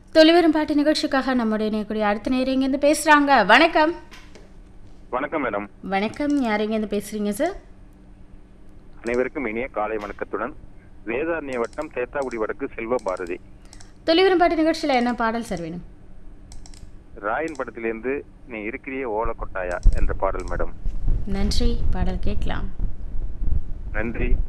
தொலைவரும் பாட்டு நிகழ்ச்சிக்காக நம்முடைய நேயக்கூடிய அடுத்த நேரம் இங்கேருந்து பேசுகிறாங்க. வணக்கம். வணக்கம் மேடம். வணக்கம். யார் இங்கேருந்து பேசுகிறீங்க சார்? அனைவருக்கும் இனிய காலை வணக்கத்துடன் வேதாரண்ய வட்டம் தேத்தாக்குடி வடக்கு செல்வ பாரதி. தொலைவரும் பாட்டு நிகழ்ச்சியில் என்ன பாடல் சார் வேணும்? ராயன் படத்திலிருந்து நீ இருக்கிறியே ஓலக்கொட்டாயா என்ற பாடல் மேடம். நன்றி. பாடல் கேட்கலாம். நன்றி.